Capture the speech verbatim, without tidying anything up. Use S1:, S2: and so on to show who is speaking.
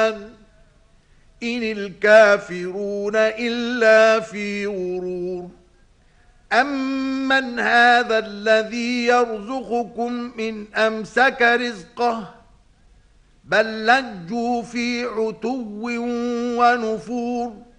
S1: إن الكافرون إلا في غرور أمن هذا الذي يرزقكم إن أمسك رزقه بل لجوا في عتو ونفور